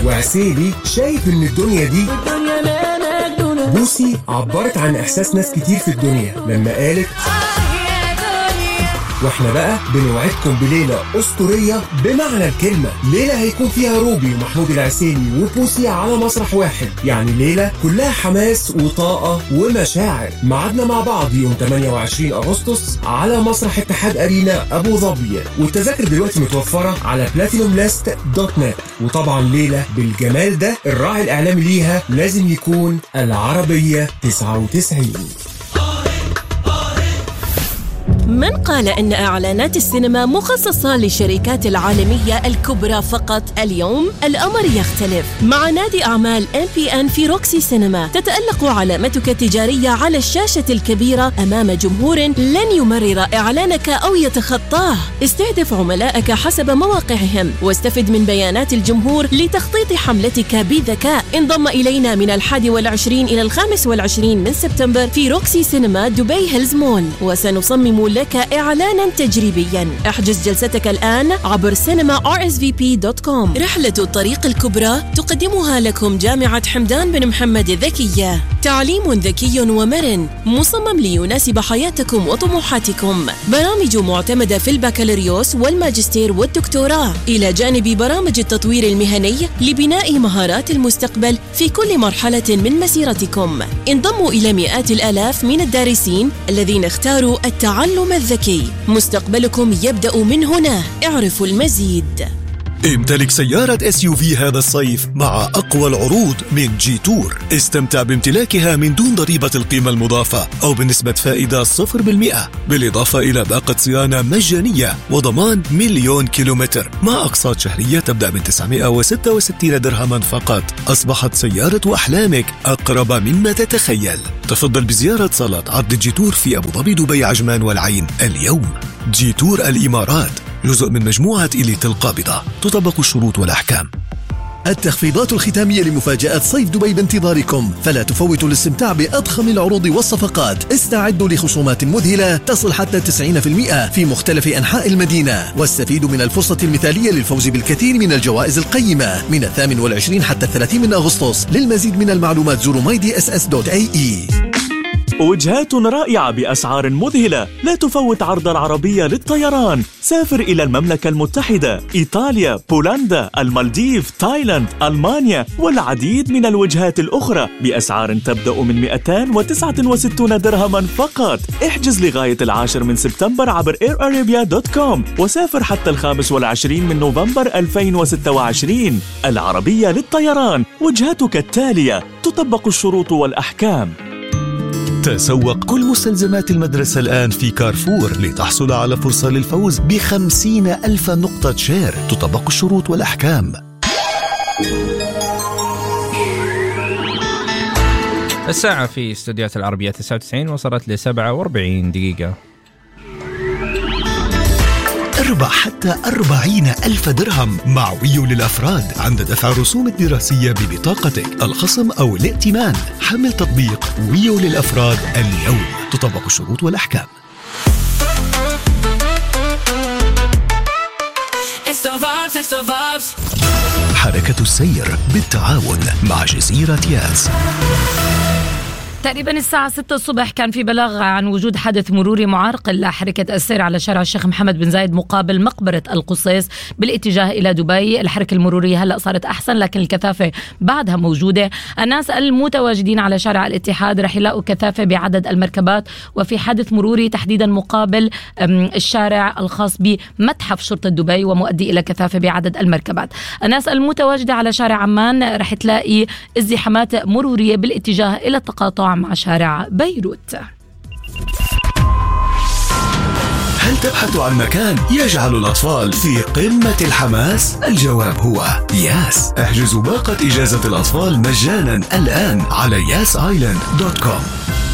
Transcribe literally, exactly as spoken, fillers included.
وعسيلي شايف ان الدنيا دي بوسي عبرت عن احساس ناس كتير في الدنيا لما قالت واحنا بقى بنوعدكم بليلة أسطورية بمعنى الكلمة. ليلة هيكون فيها روبي ومحمود العسيلي وبوسي على مسرح واحد، يعني ليلة كلها حماس وطاقة ومشاعر. معادنا مع بعض يوم ثمانية وعشرين أغسطس على مسرح اتحاد أرينا أبو ظبي، والتذاكر دلوقتي متوفرة على بلاتينوم لاست دوت نت. وطبعا ليلة بالجمال ده الراعي الإعلامي ليها لازم يكون العربية تسعة وتسعين. من قال إن إعلانات السينما مخصصة للشركات العالمية الكبرى فقط؟ اليوم الأمر يختلف. مع نادي أعمال إم بي إن في روكسي سينما تتألق علامتك التجارية على الشاشة الكبيرة أمام جمهور لن يمرر إعلانك أو يتخطاه. استهدف عملائك حسب مواقعهم واستفد من بيانات الجمهور لتخطيط حملتك بذكاء. انضم إلينا من الحادي والعشرين إلى الخامس والعشرين من سبتمبر في روكسي سينما دبي هيلز مول، وسنصمم لك إعلانا تجريبيا. احجز جلستك الآن عبر سينما آر إس في بي دوت كوم. رحلة الطريق الكبرى تقدمها لكم جامعة حمدان بن محمد الذكية. تعليم ذكي ومرن مصمم ليناسب حياتكم وطموحاتكم. برامج معتمدة في البكالوريوس والماجستير والدكتوراه، إلى جانب برامج التطوير المهني لبناء مهارات المستقبل في كل مرحلة من مسيرتكم. انضموا إلى مئات الآلاف من الدارسين الذين اختاروا التعلم الذكي. مستقبلكم يبدأ من هنا. اعرفوا المزيد. امتلك سيارة إس يو في هذا الصيف مع أقوى العروض من جي تور. استمتع بامتلاكها من دون ضريبة القيمة المضافة أو بنسبة فائدة صفر بالمئة، بالإضافة إلى باقة صيانة مجانية وضمان مليون كيلومتر مع أقساط شهرية تبدأ من تسعمائة وستة وستين درهما فقط. أصبحت سيارة أحلامك أقرب مما تتخيل. تفضل بزيارة صالات عرض جي تور في أبو ظبي دبي عجمان والعين اليوم. جي تور الإمارات جزء من مجموعة إليت القابضة. تطبق الشروط والأحكام. التخفيضات الختامية لمفاجآت صيف دبي بانتظاركم، فلا تفوتوا الاستمتاع بأضخم العروض والصفقات. استعدوا لخصومات مذهلة تصل حتى تسعين بالمئة في مختلف أنحاء المدينة، واستفيدوا من الفرصة المثالية للفوز بالكثير من الجوائز القيمة من الثامن والعشرين حتى الثلاثين من أغسطس. للمزيد من المعلومات زوروا ماي دي إس إس دوت إيه إي. وجهات رائعة بأسعار مذهلة. لا تفوت عرض العربية للطيران. سافر إلى المملكة المتحدة، إيطاليا، بولندا، المالديف، تايلاند، ألمانيا والعديد من الوجهات الأخرى بأسعار تبدأ من مئتين وتسعة وستين درهما فقط. احجز لغاية العاشر من سبتمبر عبر إير أرابيا دوت كوم وسافر حتى الخامس والعشرين من نوفمبر ألفين وستة وعشرين. العربية للطيران، وجهتك التالية. تطبق الشروط والأحكام. تسوق كل مستلزمات المدرسة الآن في كارفور لتحصل على فرصة للفوز بخمسين ألف نقطة شير. تطبق الشروط والأحكام. الساعة في استوديوهات العربية تسعة وتسعين وصلت لسبعة وأربعين دقيقة. اربح حتى أربعين ألف درهم مع ويو للأفراد عند دفع الرسوم الدراسية ببطاقتك، الخصم أو الائتمان. حمل تطبيق ويو للأفراد اليوم. تطبق الشروط والأحكام. حركة السير بالتعاون مع جزيرة ياس. تقريبا الساعة ستة الصبح كان في بلاغ عن وجود حادث مروري معرقل لحركة السير على شارع الشيخ محمد بن زايد مقابل مقبرة القصيص بالاتجاه إلى دبي. الحركة المرورية هلأ صارت أحسن لكن الكثافة بعدها موجودة. الناس المتواجدين على شارع الاتحاد رح يلاقوا كثافة بعدد المركبات، وفي حادث مروري تحديدا مقابل الشارع الخاص بمتحف شرطة دبي ومؤدي إلى كثافة بعدد المركبات. الناس المتواجدة على شارع عمان رح تلاقي ازدحامات مرورية بالاتجاه إلى التقاطع مع شارع بيروت. هل تبحث عن مكان يجعل الأطفال في قمة الحماس؟ الجواب هو ياس. احجزوا باقة إجازة الأطفال مجانا الآن على ياس آيلاند دوت كوم.